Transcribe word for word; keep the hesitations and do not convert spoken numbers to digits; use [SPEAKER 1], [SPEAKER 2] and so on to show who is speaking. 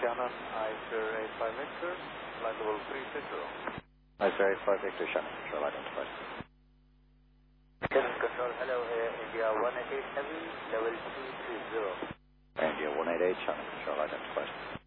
[SPEAKER 1] Shannon, Icer eight five Victor, flight level three six zero.
[SPEAKER 2] Icer eight five Victor, Shannon, control identified.
[SPEAKER 3] Shannon control, hello, uh, India one eight eight Heavy, level two three zero.
[SPEAKER 2] India one eight eight, Shannon, control identified.